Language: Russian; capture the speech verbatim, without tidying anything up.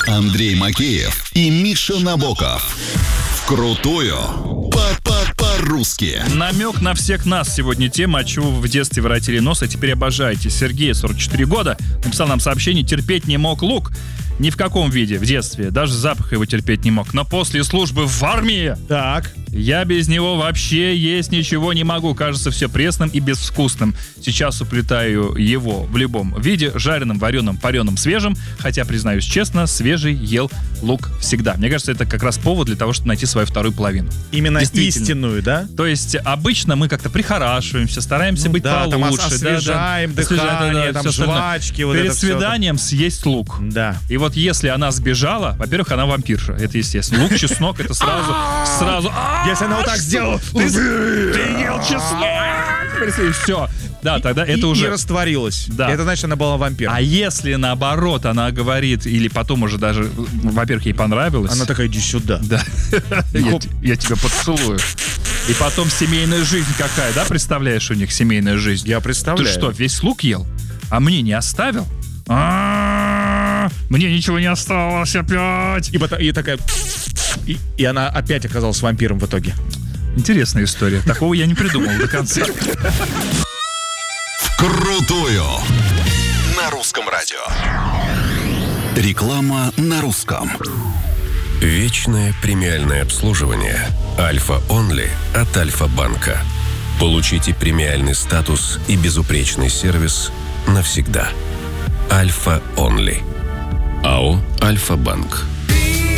Андрей Макеев и Миша Набоков. Вкрутую по-по-по-русски. Намек на всех нас сегодня тема, от чего вы в детстве воротили нос, а теперь обожаете. Сергей, сорок четыре года, написал нам сообщение: терпеть не мог лук. Ни в каком виде в детстве, даже запах его терпеть не мог. Но после службы в армии Так. я без него вообще есть ничего не могу. Кажется, все пресным и безвкусным. Сейчас уплетаю его в любом виде: жареным, вареным, пареным, свежим. Хотя, признаюсь честно, свежий ел лук всегда. Мне кажется, это как раз повод для того, чтобы найти свою вторую половину. Именно истинную, да? То есть обычно мы как-то прихорашиваемся, стараемся Ну быть да, там получше. освежаем да, да. дыхание, Освежаем, да, да, там всё остальное. жвачки, вот Перед это всё. свиданием съесть лук. Да. И вот если она сбежала, во-первых, она вампирша, это естественно. Лук, чеснок, это сразу, сразу. Если она вот так сделала, Ты ел чеснок! Все. Да, тогда это и, уже... и растворилась. Да. Это значит, она была вампиром. А если наоборот она говорит, или потом уже даже, во-первых, ей понравилось. Она такая: иди сюда. Да. Я, я тебя поцелую. И потом семейная жизнь какая, да, представляешь, у них семейная жизнь? Я представляю. Ты что, весь лук ел, а мне не оставил? А-а-а, мне ничего не осталось опять. И, потом, и такая... И, и она опять оказалась вампиром в итоге. Интересная история. Такого я не придумал до конца. Вкрутую на русском радио. Реклама на русском. Вечное премиальное обслуживание Альфа Онли от Альфа-банка. Получите премиальный статус и безупречный сервис навсегда. Альфа Онли. АО Альфа-банк.